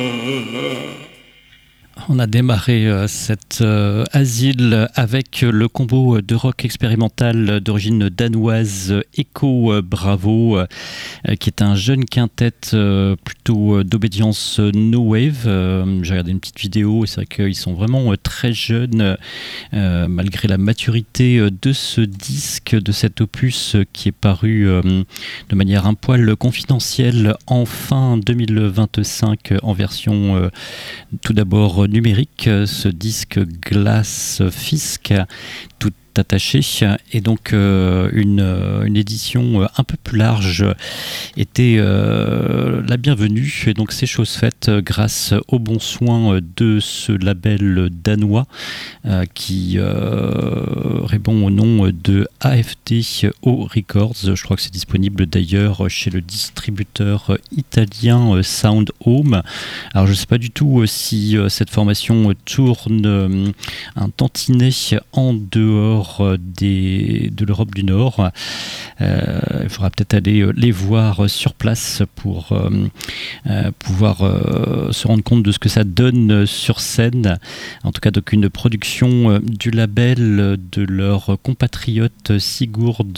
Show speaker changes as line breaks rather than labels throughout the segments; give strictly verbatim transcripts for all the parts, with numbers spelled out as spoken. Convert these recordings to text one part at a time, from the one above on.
On a démarré euh, cet euh, asile avec le combo de rock expérimental d'origine danoise Echo Bravo, euh, qui est un jeune quintet euh, plutôt euh, d'obédience no wave. Euh, j'ai regardé une petite vidéo et c'est vrai qu'ils sont vraiment euh, très jeunes, euh, malgré la maturité euh, de ce disque, de cet opus euh, qui est paru euh, de manière un poil confidentielle en fin deux mille vingt-cinq en version euh, tout d'abord numérique, ce disque Glass Fisk, tout attaché, et donc euh, une, une édition un peu plus large était euh, la bienvenue, et donc c'est chose faite grâce aux bons soins de ce label danois euh, qui euh, répond au nom de A F D O Records. Je crois que c'est disponible d'ailleurs chez le distributeur italien Sound Home. Alors je ne sais pas du tout si cette formation tourne un tantinet en dehors Des, de l'Europe du Nord. Euh, il faudra peut-être aller les voir sur place pour euh, euh, pouvoir euh, se rendre compte de ce que ça donne sur scène. En tout cas, donc une production du label de leur compatriote Sigurd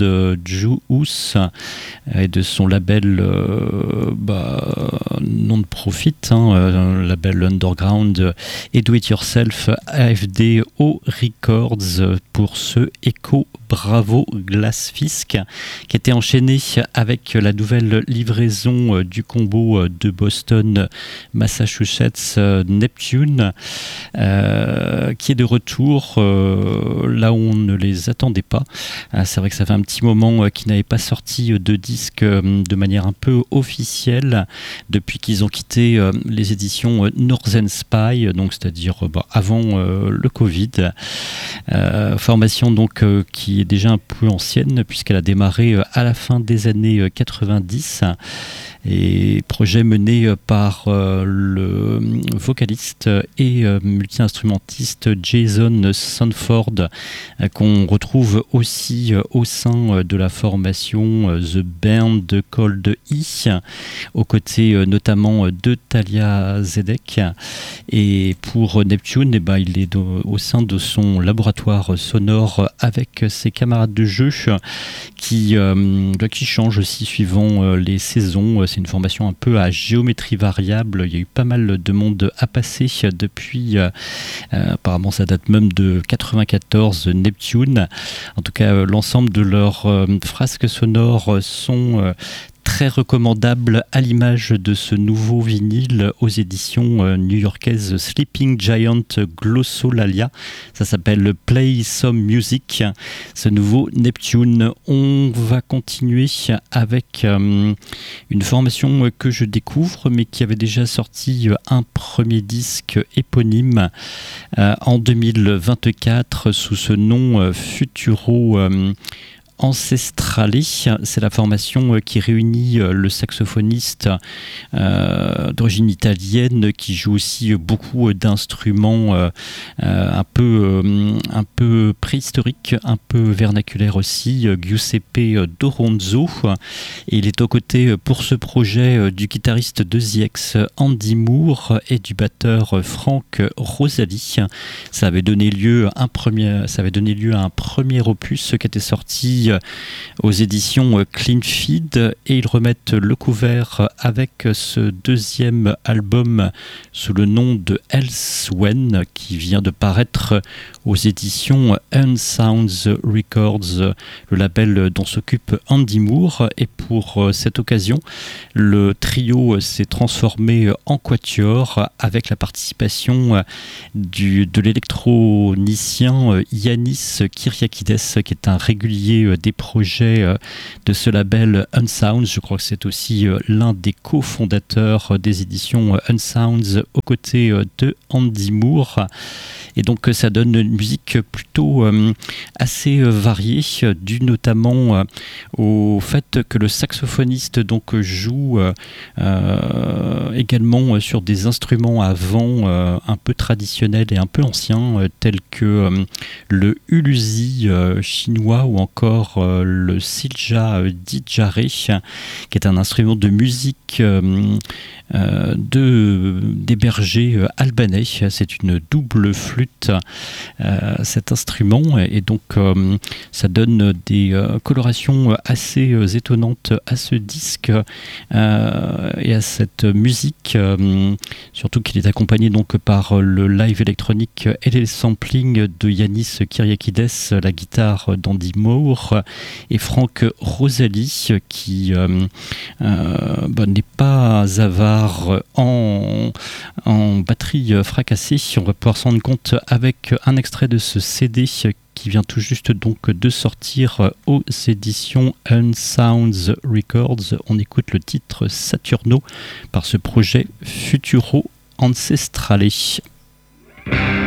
Juhus et de son label euh, bah, non-profit, hein, un label underground et do-it-yourself A F D O Records pour ce Echo Bravo Glass Fisk, qui était enchaîné avec la nouvelle livraison du combo de Boston Massachusetts Neptune, euh, qui est de retour euh, là où on ne les attendait pas. Euh, c'est vrai que ça fait un petit moment qu'ils n'avaient pas sorti de disque de manière un peu officielle depuis qu'ils ont quitté euh, les éditions Northern Spy, donc c'est-à-dire euh, bah, avant euh, le Covid. Euh, formation donc euh, qui est déjà un peu ancienne puisqu'elle a démarré euh, à la fin des années euh, quatre-vingt-dix, et projet mené euh, par euh, le vocaliste et euh, multi-instrumentiste Jason Sanford, euh, qu'on retrouve aussi euh, au sein euh, de la formation euh, The Band Called E, aux côtés euh, notamment de Talia Zedek. Et pour Neptune, eh ben, il est de, au sein de son laboratoire sonore avec ses camarades de jeu qui, euh, qui changent aussi suivant euh, les saisons. C'est une formation un peu à géométrie variable. Il y a eu pas mal de monde à passer depuis, euh, euh, apparemment ça date même de quatre-vingt-quatorze, Neptune. En tout cas, euh, l'ensemble de leurs euh, frasques sonores sont euh, très recommandable à l'image de ce nouveau vinyle aux éditions euh, new-yorkaises Sleeping Giant Glossolalia. Ça s'appelle Play Some Music, ce nouveau Neptune. On va continuer avec euh, une formation que je découvre mais qui avait déjà sorti un premier disque éponyme euh, en deux mille vingt-quatre sous ce nom euh, Futuro euh, Ancestrali. C'est la formation qui réunit le saxophoniste euh, d'origine italienne qui joue aussi beaucoup d'instruments euh, un peu euh, un peu préhistoriques, un peu vernaculaires aussi, Giuseppe Doronzo. Et il est aux côtés pour ce projet du guitariste de The X Andy Moore et du batteur Frank Rosali. Ça avait donné lieu à un premier, ça avait donné lieu à un premier opus qui était sorti aux éditions Clean Feed, et ils remettent le couvert avec ce deuxième album sous le nom de Elsewhen qui vient de paraître aux éditions Unsounds Records, le label dont s'occupe Andy Moore. Et pour cette occasion, le trio s'est transformé en quatuor avec la participation du, de l'électronicien Yanis Kyriakides, qui est un régulier des projets de ce label Unsounds. Je crois que c'est aussi l'un des cofondateurs des éditions Unsounds aux côtés de Andy Moore. et donc ça donne une musique plutôt euh, assez variée, due notamment euh, au fait que le saxophoniste donc joue euh, également sur des instruments à vent euh, un peu traditionnels et un peu anciens, euh, tels que euh, le uluzi euh, chinois ou encore euh, le silja euh, dijare, qui est un instrument de musique euh, euh, de, des bergers euh, albanais. C'est une double flûte, euh, cet instrument, et donc euh, ça donne des euh, colorations assez euh, étonnantes à ce disque euh, et à cette musique, euh, surtout qu'il est accompagné donc par le live électronique et les samplings de Yanis Kyriakides, la guitare d'Andy Moore et Franck Rosalie, qui euh, euh, bah, n'est pas avare en, en batterie fracassée. On va pouvoir s'en rendre compte avec un extrait de ce C D qui vient tout juste donc de sortir aux éditions Unsounds Records. On écoute le titre Saturno par ce projet Futuro Ancestrale.